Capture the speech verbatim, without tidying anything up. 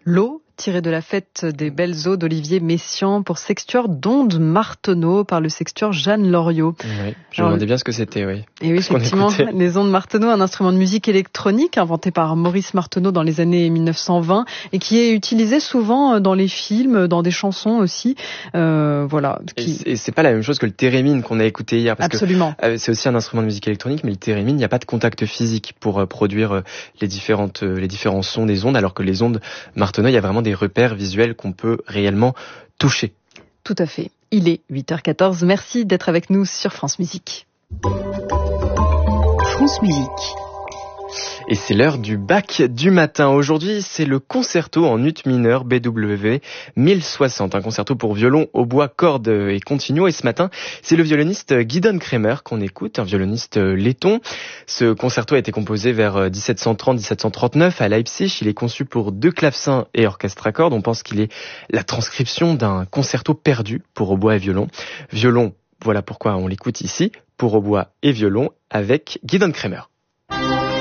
L'eau, tirée de la fête des belles eaux d'Olivier Messiaen pour sextuor d'ondes Martenot par le sextuor Jeanne Loriot. Oui, je me demandais bien ce que c'était, oui. Et oui, effectivement, les ondes Martenot, un instrument de musique électronique inventé par Maurice Martenot dans les années mille neuf cent vingt et qui est utilisé souvent dans les films, dans des chansons aussi. Euh, voilà. Qui... Et c'est pas la même chose que le thérémine qu'on a écouté hier. Parce Absolument. Que, euh, c'est aussi un instrument de musique électronique, mais le thérémine, il n'y a pas de contact physique pour euh, produire euh, les différentes, euh, les différents sons des ondes, alors que les ondes Martenot, il y a vraiment des repères visuels qu'on peut réellement toucher. Tout à fait. Il est huit heures quatorze. Merci d'être avec nous sur France Musique. France Musique. Et c'est l'heure du bac du matin. Aujourd'hui, c'est le concerto en ut mineur B W mille soixante, un concerto pour violon, hautbois, cordes et continuo. Et ce matin, c'est le violoniste Gidon Kremer qu'on écoute, un violoniste letton. Ce concerto a été composé vers dix-sept cent trente à dix-sept cent trente-neuf à Leipzig. Il est conçu pour deux clavecins et orchestre à cordes. On pense qu'il est la transcription d'un concerto perdu pour hautbois et violon. Violon, voilà pourquoi on l'écoute ici, pour hautbois et violon avec Gidon Kremer.